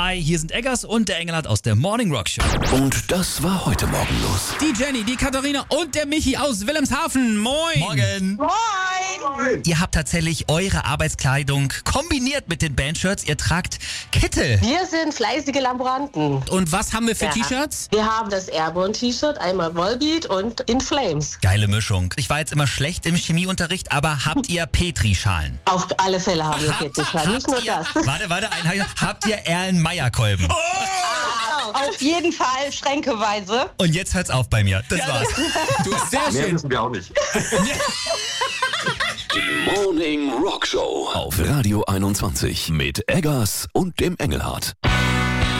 Hi, hier sind Eggers und der Engelhardt aus der Morning Rock Show. Und das war heute Morgen los. Die Jenny, die Katharina und der Michi aus Wilhelmshaven. Moin! Morgen! Moin! Ihr habt tatsächlich eure Arbeitskleidung kombiniert mit den Bandshirts. Ihr tragt Kittel. Wir sind fleißige Laboranten. Und was haben wir für Ja. T-Shirts? Wir haben das Airborne-T-Shirt, einmal Volbeat und In Flames. Geile Mischung. Ich war jetzt immer schlecht im Chemieunterricht, aber habt ihr Petri-Schalen? Auf alle Fälle haben wir Fetischschalen, nicht nur das. Warte, habt ihr Erlen-Meyer-Kolben? Auf jeden Fall schränkeweise. Und jetzt hört's auf bei mir. Das war's. Du, sehr Mehr schön. wissen wir auch nicht. Die Morning Rock Show auf Radio 21 mit Eggers und dem Engelhardt.